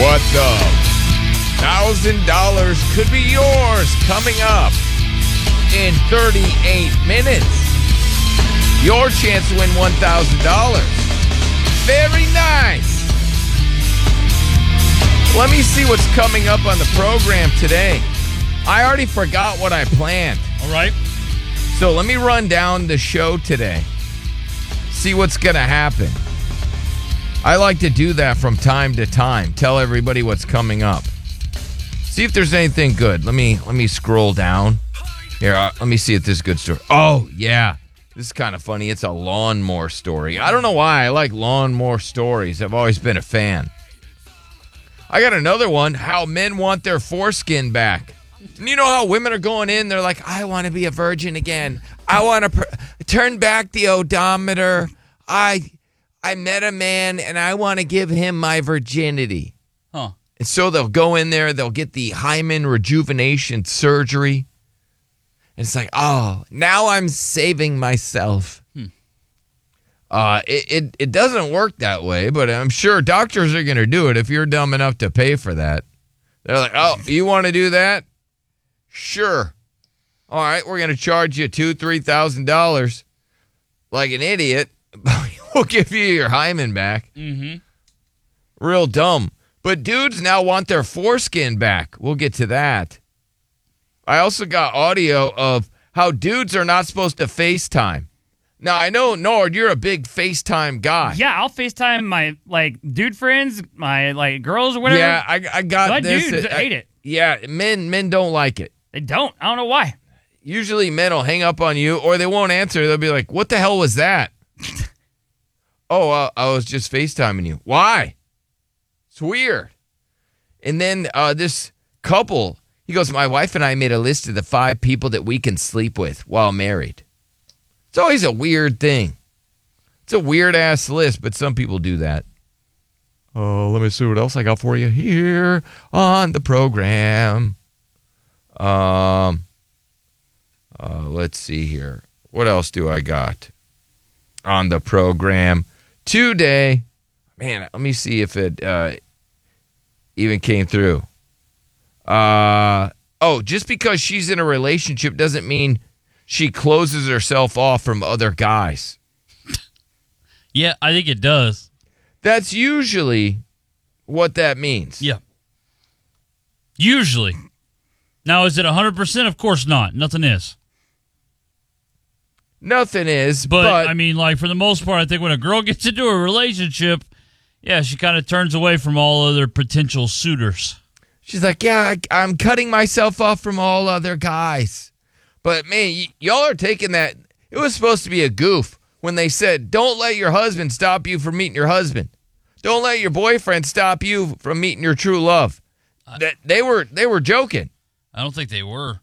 What the $1,000 could be yours coming up in 38 minutes. Your chance to win $1,000. Very nice. Let me see what's coming up on the program today. I already forgot what I planned. All right. So let me run down the show today. See what's going to happen. I like to do that from time to time. Tell everybody what's coming up. See if there's anything good. Let me scroll down. Here, let me see if this is a good story. Oh, yeah. This is kind of funny. It's a lawnmower story. I don't know why I like lawnmower stories. I've always been a fan. I got another one. How men want their foreskin back. And you know how women are going in? They're like, I want to be a virgin again. I want to turn back the odometer. I met a man, and I want to give him my virginity. Huh. And so they'll go in there. They'll get the hymen rejuvenation surgery. And it's like, oh, now I'm saving myself. It doesn't work that way, but I'm sure doctors are going to do it if you're dumb enough to pay for that. They're like, oh, you want to do that? Sure. All right, we're going to charge you $2,000, $3,000 like an idiot. We'll give you your hymen back. Mm-hmm. Real dumb. But dudes now want their foreskin back. We'll get to that. I also got audio of how dudes are not supposed to FaceTime. Now, I know, Nord, you're a big FaceTime guy. Yeah, I'll FaceTime my, dude friends, my, girls or whatever. Yeah, I got but this. Dudes hate it. Yeah, men don't like it. They don't. I don't know why. Usually men will hang up on you or they won't answer. They'll be like, what the hell was that? I was just FaceTiming you. Why? It's weird. And then this couple, he goes, my wife and I made a list of the 5 people that we can sleep with while married. It's always a weird thing. It's a weird-ass list, but some people do that. Oh, let me see what else I got for you here on the program. Let's see here. What else do I got on the program today? Man, let me see if it even came through. Just because she's in a relationship doesn't mean she closes herself off from other guys. Yeah, I think it does. That's usually what that means. Yeah. Usually. Now, is it 100%? Of course not. Nothing is. Nothing is, but I mean, for the most part, I think when a girl gets into a relationship, yeah, she kind of turns away from all other potential suitors. She's like, yeah, I'm cutting myself off from all other guys. But, man, y'all are taking that. It was supposed to be a goof when they said, don't let your husband stop you from meeting your husband. Don't let your boyfriend stop you from meeting your true love. They were joking. I don't think they were.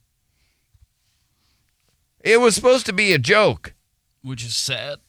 It was supposed to be a joke. Which is sad.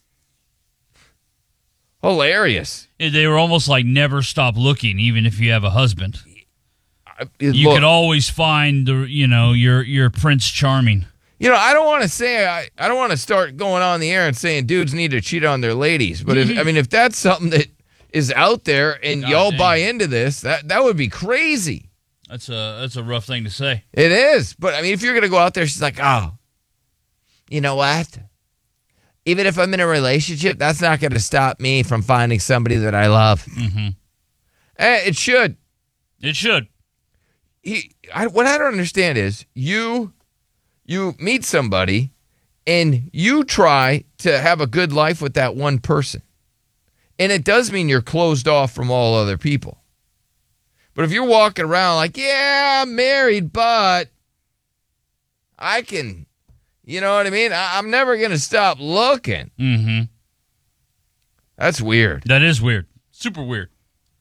Hilarious. They were almost like never stop looking, even if you have a husband. You could always find your Prince Charming. I don't want to say I don't want to start going on the air and saying dudes need to cheat on their ladies, but if that's something that is out there and y'all buy into this, that would be crazy. That's a rough thing to say. It is, but if you're gonna go out there, she's like, oh, you know what? Even if I'm in a relationship, that's not going to stop me from finding somebody that I love. Mm-hmm. It should. It should. What I don't understand is you meet somebody and you try to have a good life with that one person. And it does mean you're closed off from all other people. But if you're walking around like, yeah, I'm married, but I can... You know what I mean? I'm never going to stop looking. Mm-hmm. That's weird. That is weird. Super weird.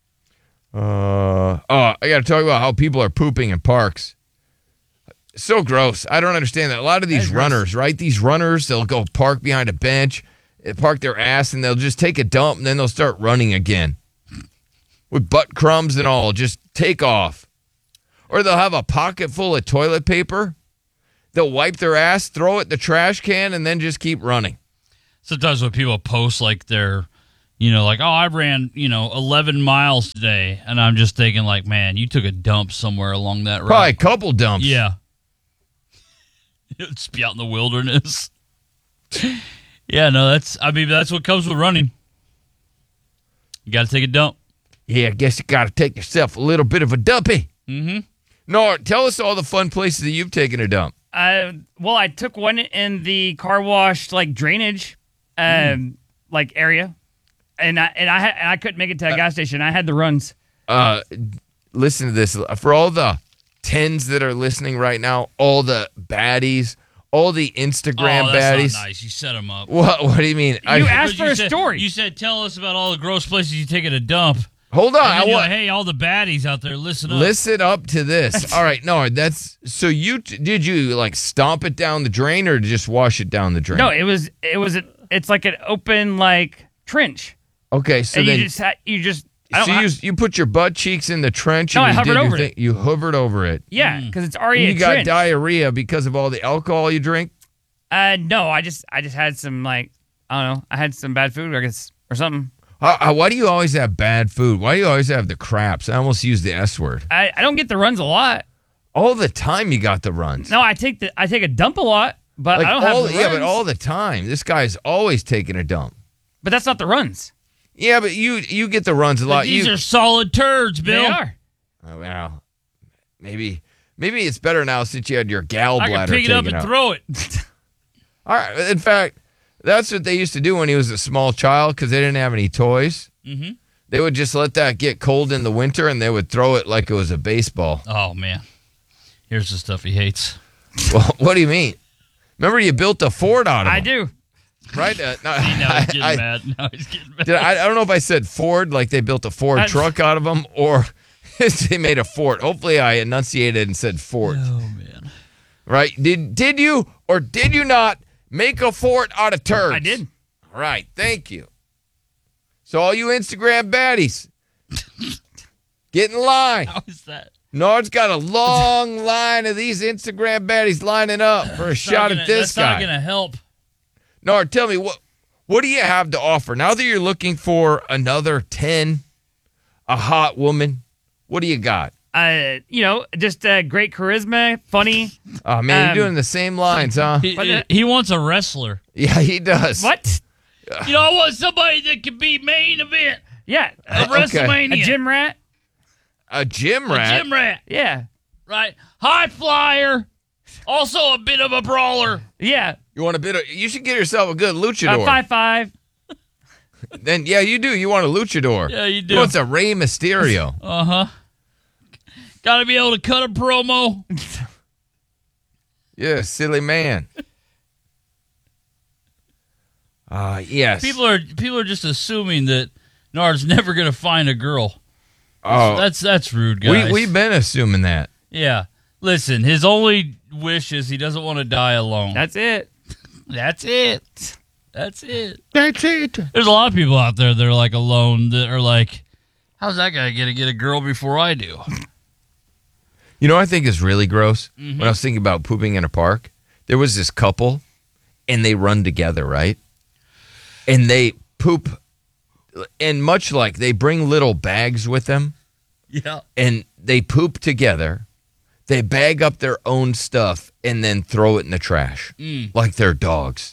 I got to talk about how people are pooping in parks. So gross. I don't understand that. A lot of these runners, right? These runners, they'll go park behind a bench, park their ass, and they'll just take a dump, and then they'll start running again. With butt crumbs and all. Just take off. Or they'll have a pocket full of toilet paper. They'll wipe their ass, throw it in the trash can, and then just keep running. Sometimes when people post their Like, oh, I ran, 11 miles today. And I'm just thinking, like, man, you took a dump somewhere along that route. Probably a couple dumps. Yeah. It'd be out in the wilderness. Yeah, no, that's what comes with running. You got to take a dump. Yeah, I guess you got to take yourself a little bit of a dumpy. Mm-hmm. Nor, tell us all the fun places that you've taken a dump. Well, I took one in the car wash, like, drainage, like, area. And I couldn't make it to a gas station. I had the runs. Listen to this. For all the 10s that are listening right now, all the baddies, all the Instagram baddies. Not nice. You set them up. What do you mean? You asked for a story. You said, tell us about all the gross places you take a dump. Hold on. Hey, all the baddies out there, listen up. Listen up to this. All right. No, so did you like stomp it down the drain or just wash it down the drain? No, it's like an open, like, trench. Okay. So and then you put your butt cheeks in the trench. No, and I hovered over it. You hovered over it. Yeah, because it's already You a got trench. diarrhea because of all the alcohol you drink? No, I just had some, like, I don't know. I had some bad food, I guess, or something. Why do you always have bad food? Why do you always have the craps? I almost used the S word. I don't get the runs a lot. All the time you got the runs. No, I take a dump a lot, but I don't have the runs. Yeah, but all the time. This guy's always taking a dump. But that's not the runs. Yeah, but you get the runs a lot. These are solid turds, Bill. They are. Oh, well, maybe it's better now since you had your gallbladder taken out. I can pick it up and throw it. All right. In fact, that's what they used to do when he was a small child because they didn't have any toys. Mm-hmm. They would just let that get cold in the winter and they would throw it like it was a baseball. Oh, man. Here's the stuff he hates. Well, what do you mean? Remember you built a Ford out of it. I do. Right? Now he's getting mad. Now he's getting mad. I don't know if I said Ford, like they built a Ford truck out of them, or they made a fort. Hopefully I enunciated and said fort. Oh, man. Right? Did you or did you not make a fort out of turds? I did. All right. Thank you. So all you Instagram baddies, get in line. How is that? Nard's got a long line of these Instagram baddies lining up for a shot at this guy. That's not going to help. Nard, tell me, what do you have to offer? Now that you're looking for another 10, a hot woman, what do you got? Just great charisma, funny. Oh, man, you're doing the same lines, huh? He wants a wrestler. Yeah, he does. What? I want somebody that could be main event. Yeah. WrestleMania. A gym rat? A gym rat? A gym rat. Yeah. Right. High flyer. Also a bit of a brawler. Yeah. You should get yourself a good luchador. 5'5". Then, yeah, you do. You want a luchador. Yeah, you do. You want a Rey Mysterio. Uh-huh. Got to be able to cut a promo. Yeah, silly man. Yes. People are just assuming that Nard's never going to find a girl. Oh, that's rude, guys. We've been assuming that. Yeah. Listen, his only wish is he doesn't want to die alone. That's it. That's it. That's it. That's it. There's a lot of people out there that are like alone that are like, how's that guy going to get a girl before I do? You know what I think is really gross? When I was thinking about pooping in a park, there was this couple, and they run together, right? And they poop, and much like they bring little bags with them. Yeah. And they poop together. They bag up their own stuff and then throw it in the trash like they're dogs.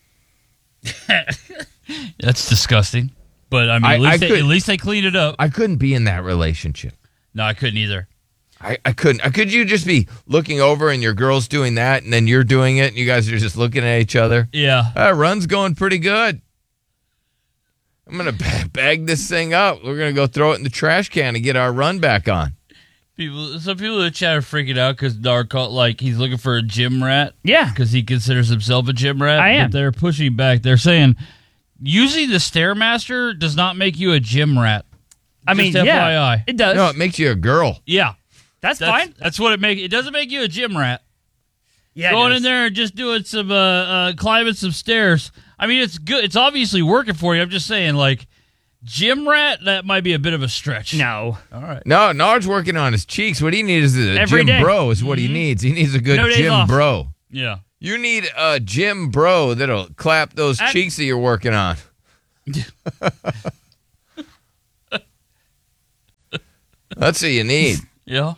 That's disgusting. But I mean, at least they cleaned it up. I couldn't be in that relationship. No, I couldn't either. I couldn't. Could you just be looking over and your girl's doing that and then you're doing it and you guys are just looking at each other? Yeah. Run's going pretty good. I'm going to bag this thing up. We're going to go throw it in the trash can and get our run back on. Some people in the chat are freaking out because he's looking for a gym rat. Yeah. Because he considers himself a gym rat. I am. But they're pushing back. They're saying using the Stairmaster does not make you a gym rat. I mean, FYI. yeah, it does. No, it makes you a girl. Yeah. That's fine. That's what it makes. It doesn't make you a gym rat. Yeah, Going in there and just doing some climbing some stairs. I mean, it's good. It's obviously working for you. I'm just saying, like, gym rat, that might be a bit of a stretch. No. All right. No, Nard's working on his cheeks. What he needs is a Every gym day. bro is what he needs. He needs a good No days gym off. bro. Yeah. You need a gym bro that'll clap those cheeks that you're working on. That's what you need. Yeah.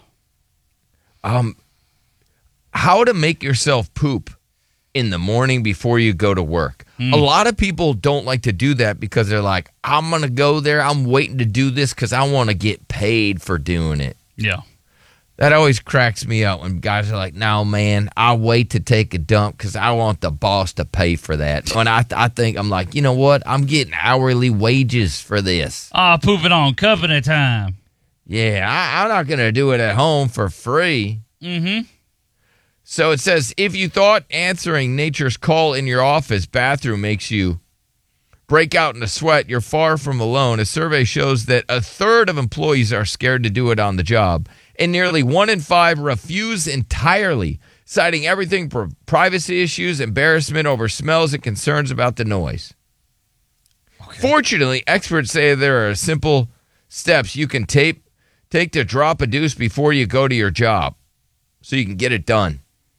How to make yourself poop in the morning before you go to work. A lot of people don't like to do that because they're like, I'm going to go there. I'm waiting to do this because I want to get paid for doing it. Yeah. That always cracks me up when guys are like, no, man, I'll wait to take a dump because I want the boss to pay for that. And I think, I'm like, you know what? I'm getting hourly wages for this. Pooping on company time. Yeah, I'm not going to do it at home for free. Mm-hmm. So it says, if you thought answering nature's call in your office bathroom makes you break out in a sweat, you're far from alone. A survey shows that a third of employees are scared to do it on the job, and nearly 1 in 5 refuse entirely, citing everything from privacy issues, embarrassment over smells, and concerns about the noise. Okay. Fortunately, experts say there are simple steps you can take to drop a deuce before you go to your job so you can get it done.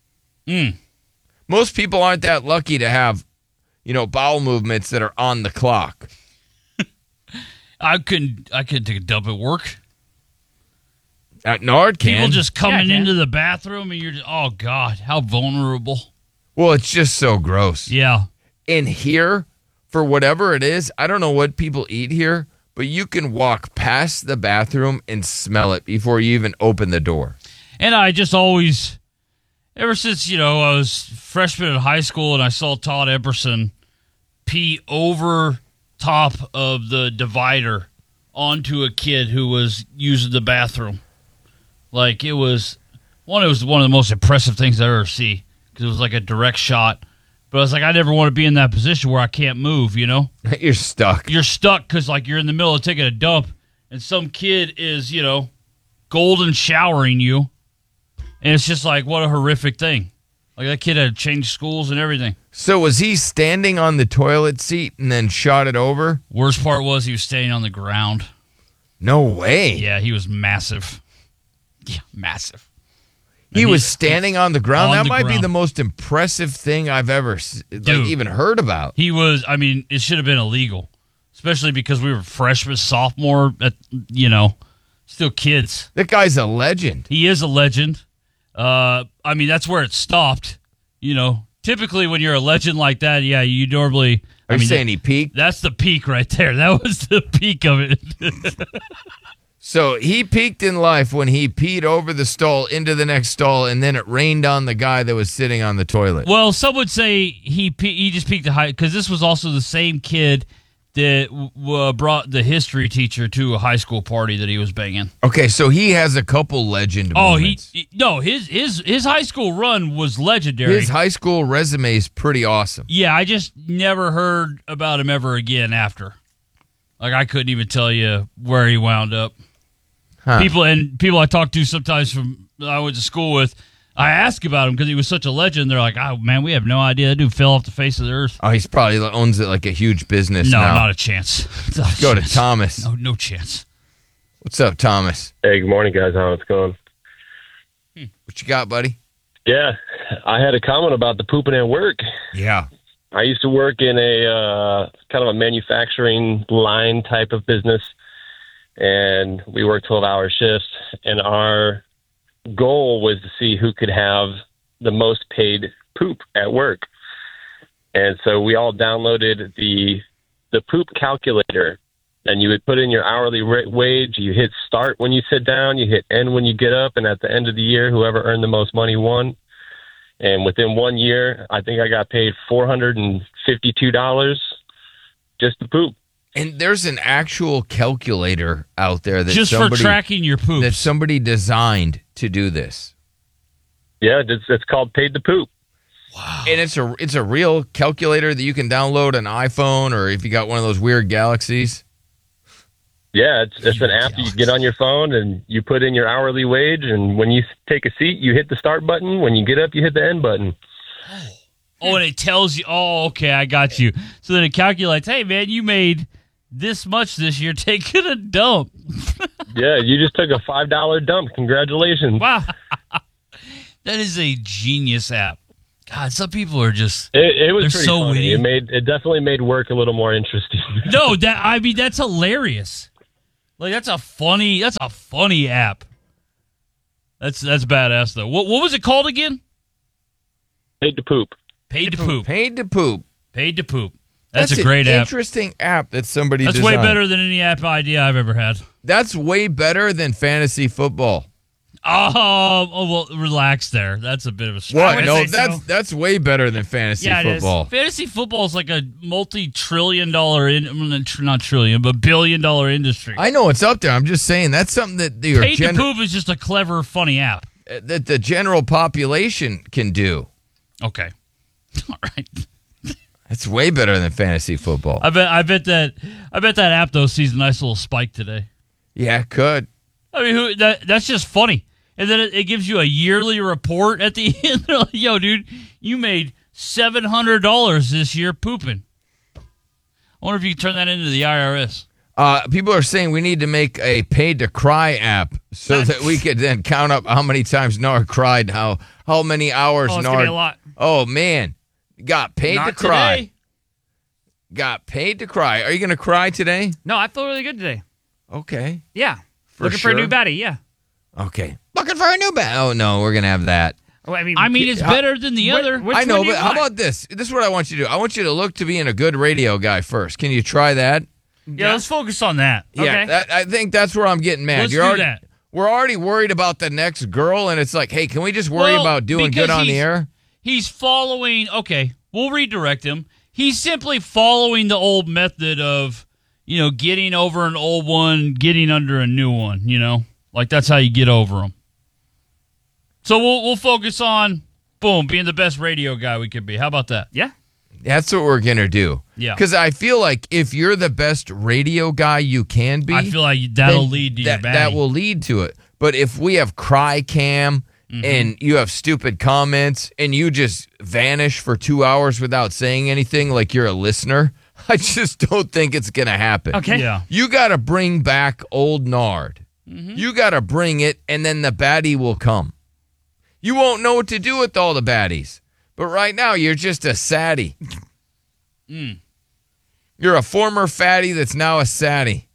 Most people aren't that lucky to have, bowel movements that are on the clock. I couldn't take a dump at work. At Nard can. People just coming into the bathroom and you're just, oh God, how vulnerable. Well, it's just so gross. Yeah. In here, for whatever it is, I don't know what people eat here, but you can walk past the bathroom and smell it before you even open the door. And I just always, ever since, I was freshman in high school and I saw Todd Epperson pee over top of the divider onto a kid who was using the bathroom. Like, it was one of the most impressive things I ever see because it was like a direct shot. But I was like, I never want to be in that position where I can't move, You're stuck. You're stuck because, like, you're in the middle of taking a dump and some kid is, golden showering you. And it's just like, what a horrific thing. Like, that kid had to change schools and everything. So was he standing on the toilet seat and then shot it over? Worst part was he was staying on the ground. No way. Yeah, he was massive. Yeah, massive. He was standing on the ground? That might be ground. the most impressive thing I've ever even heard about. He was, it should have been illegal. Especially because we were freshmen, sophomore, still kids. That guy's a legend. He is a legend. That's where it stopped. Typically when you're a legend like that, yeah, you normally... Are you saying he peaked? That's the peak right there. That was the peak of it. So he peaked in life when he peed over the stall into the next stall, and then it rained on the guy that was sitting on the toilet. Well, some would say he just peaked the height, because this was also the same kid that brought the history teacher to a high school party that he was banging. Okay, so he has a couple legend moments. His high school run was legendary. His high school resume is pretty awesome. Yeah, I just never heard about him ever again after. Like, I couldn't even tell you where he wound up. Huh. People I talk to sometimes I went to school with, I ask about him because he was such a legend. They're like, oh, man, we have no idea. That dude fell off the face of the earth. Oh, he's probably owns it like a huge business now. No, not a chance. Let's go to Thomas. No chance. What's up, Thomas? Hey, good morning, guys. How's it going? What you got, buddy? Yeah, I had a comment about the pooping at work. Yeah. I used to work in a kind of a manufacturing line type of business, and we worked 12-hour shifts, and our goal was to see who could have the most paid poop at work. And so we all downloaded the poop calculator, and you would put in your hourly wage. You hit start when you sit down, you hit end when you get up, and at the end of the year, whoever earned the most money won. And within 1 year, I think I got paid $452 just to poop. And there's an actual calculator out there that just for tracking your poops that somebody designed to do this. Yeah, it's called Paid to Poop. Wow! And it's a real calculator that you can download on iPhone, or if you got one of those weird Galaxies. Yeah, it's an app you get on your phone, and you put in your hourly wage, and when you take a seat, you hit the start button. When you get up, you hit the end button. Oh, and it tells you, oh, okay, I got you. So then it calculates, hey, man, you made this much this year taking a dump. Yeah, you just took a $5 dump. Congratulations. Wow. That is a genius app. God, some people are just. It was they're pretty so funny. witty. It definitely made work a little more interesting. No, that's hilarious. Like that's a funny app. That's badass though. What was it called again? Paid to poop. Paid to poop. Paid to poop. Paid to poop. That's a great an app. interesting app that somebody That's designed. way better than any app idea I've ever had. That's way better than fantasy football. Oh, well, relax there. That's a bit of a stretch. What? would No, say so. that's way better than fantasy Yeah, it is. football. Fantasy football is like a multi-trillion-dollar, not trillion, but billion-dollar industry. I know it's up there. I'm just saying that's something that Paid to poop is just a clever, funny app. that the general population can do. Okay, all right. It's way better than fantasy football. I bet that app though sees a nice little spike today. Yeah, it could. I mean, that's just funny. And then it gives you a yearly report at the end. They're like, yo, dude, you made $700 this year pooping. I wonder if you can turn that into the IRS. People are saying we need to make a paid to cry app so that we could then count up how many times Nard cried, how many hours Oh, it's Nard. gonna be a lot. Oh man, got paid Not to cry. today. Got paid to cry. Are you going to cry today? No, I feel really good today. Okay. Yeah. For Looking for a new sure. baddie, yeah. Okay. Looking for a new bat. Oh no, we're going to have that. Oh, I mean, It's better than the other. which I know, one do but you how want? about this? This is what I want you to do. I want you to look to being a good radio guy first. Can you try that? Yeah, let's focus on that. Okay. Yeah, I think that's where I'm getting mad. Let's do already, that. We're already worried about the next girl, and it's like, hey, can we just worry Well, about doing because good on the he's- air? He's following. Okay, we'll redirect him. He's simply following the old method of, getting over an old one, getting under a new one. Like that's how you get over them. So we'll focus on being the best radio guy we could be. How about that? Yeah. That's what we're going to do. Yeah. Because I feel like if you're the best radio guy you can be, I feel like that'll then lead to your that baddie. will lead to it. But if we have cry cam and you have stupid comments and you just vanish for 2 hours without saying anything like you're a listener, I just don't think it's going to happen. Okay. Yeah. You got to bring back old Nard. You got to bring it, and then the baddie will come. You won't know what to do with all the baddies. But right now, you're just a saddie. You're a former fatty that's now a saddie.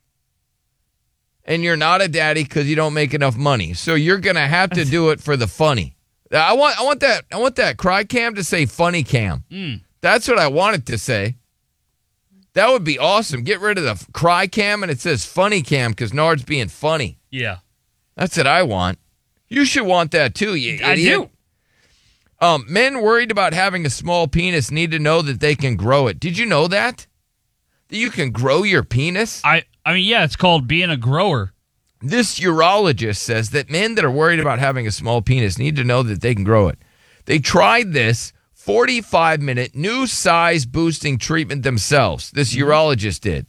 And you're not a daddy because you don't make enough money. So you're going to have to do it for the funny. I want that cry cam to say funny cam. That's what I want it to say. That would be awesome. Get rid of the cry cam and it says funny cam because Nard's being funny. Yeah. That's what I want. You should want that too, you I idiot. do. Men worried about having a small penis need to know that they can grow it. Did you know that? That you can grow your penis? I mean, yeah, it's called being a grower. This urologist says that men that are worried about having a small penis need to know that they can grow it. They tried this 45-minute new size boosting treatment themselves. This urologist did.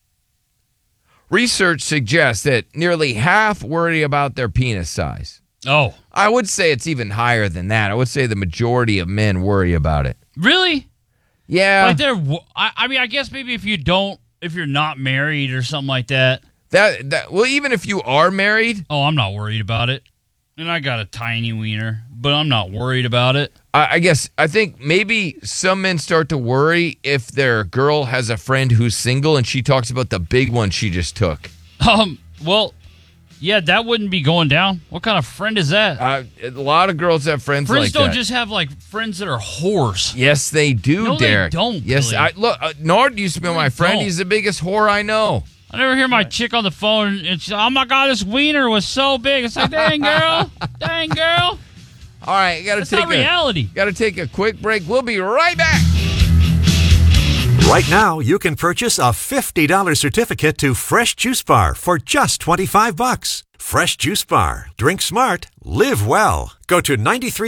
Research suggests that nearly half worry about their penis size. Oh, I would say it's even higher than that. I would say the majority of men worry about it. really? Yeah. Like I mean, I guess maybe if you're not married or something like that. Well, even if you are married, Oh, I'm not worried about it. And I got a tiny wiener, but I'm not worried about it. I think maybe some men start to worry if their girl has a friend who's single and she talks about the big one she just took. Well, yeah, that wouldn't be going down. What kind of friend is that? A lot of girls have friends Friends like don't that. just have like friends that are whores. Yes, they do, No, they Derek. don't, Yes, Billy. look. Nard used to be my friend. don't. He's the biggest whore I know. I never hear my chick on the phone and she's, oh my God, this wiener was so big. It's like, dang girl, dang girl. All right, That's not reality. Got to take a quick break. We'll be right back. Right now, you can purchase a $50 certificate to Fresh Juice Bar for just $25. Fresh Juice Bar. Drink smart. Live well. Go to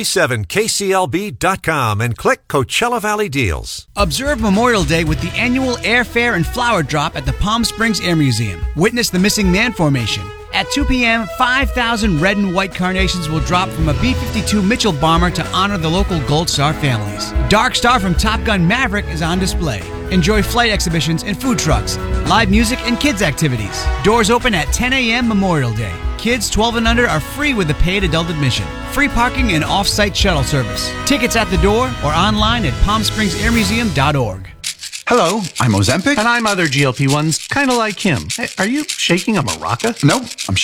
937kclb.com and click Coachella Valley Deals. Observe Memorial Day with the annual Airfare and Flower Drop at the Palm Springs Air Museum. Witness the Missing Man Formation, At 2 p.m., 5,000 red and white carnations will drop from a B-52 Mitchell bomber to honor the local Gold Star families. Dark Star from Top Gun Maverick is on display. Enjoy flight exhibitions and food trucks, live music, and kids' activities. Doors open at 10 a.m. Memorial Day. Kids 12 and under are free with a paid adult admission. Free parking and off-site shuttle service. Tickets at the door or online at PalmSpringsAirMuseum.org. Hello, I'm Ozempic, and I'm other GLP-1s, kind of like him. Hey, are you shaking a maraca? Nope, I'm